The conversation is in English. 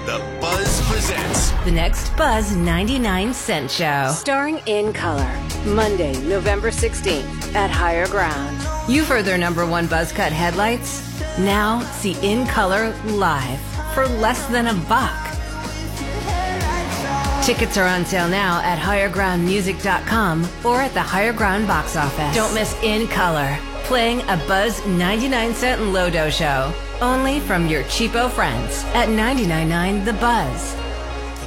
The Buzz presents the next Buzz 99 Cent Show. Starring In Color, Monday, November 16th at Higher Ground. You've heard their number one buzz cut headlights? Now see In Color live for less than $1. Tickets are on sale now at highergroundmusic.com or at the Higher Ground box office. Don't miss In Color, playing a Buzz 99 Cent Lodo show. Only from your cheapo friends at 99.9 The Buzz.